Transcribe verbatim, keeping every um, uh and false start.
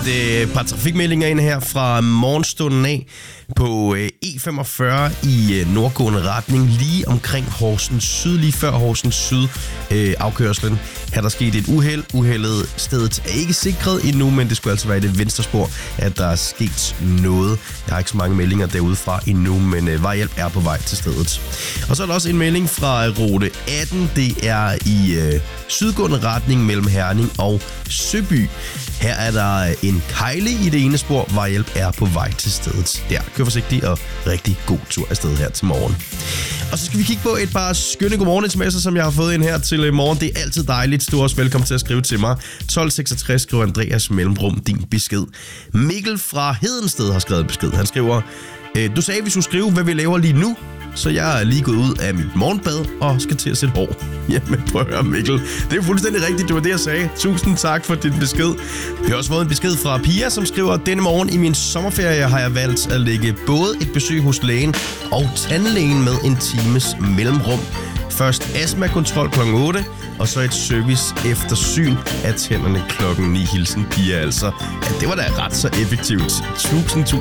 Et par trafikmeldinger ind her fra morgenstunden af på E femogfyrre i nordgående retning, lige omkring Horsens Syd, lige før Horsens Syd øh, afkørslen. Her er der sket et uheld. Uheldet stedet er ikke sikret endnu, men det skulle altså være i det venstre spor, at der er sket noget. Jeg har ikke så mange meldinger derudefra endnu, men øh, vejhjælp er på vej til stedet. Og så er der også en melding fra rute atten. Det er i øh, sydgående retning mellem Herning og Søby. Her er der en kejle i det ene spor. Vejhjælp er på vej til stedet. Der, kør forsigtigt og rigtig god tur afsted her til morgen. Og så skal vi kigge på et par skønne godmorgen-sms'er, som jeg har fået ind her til morgen. Det er altid dejligt. Du er også velkommen til at skrive til mig. tolv seksogtres skriver Andreas mellemrum din besked. Mikkel fra Hedensted har skrevet besked. Han skriver, du sagde, vi skulle skrive, hvad vi laver lige nu. Så jeg er lige gået ud af mit morgenbad og skal til at sætte hår. Jamen prøv at høre, Mikkel. Det er jo fuldstændig rigtigt, det var det, jeg sagde. Tusind tak for din besked. Vi har også fået en besked fra Pia, som skriver, denne morgen i min sommerferie har jeg valgt at lægge både et besøg hos lægen og tandlægen med en times mellemrum. Først astmakontrol klokken otte, og så et service eftersyn af tænderne klokken ni. Hilsen Pia altså. Ja, det var da ret så effektivt. Tusind, tusind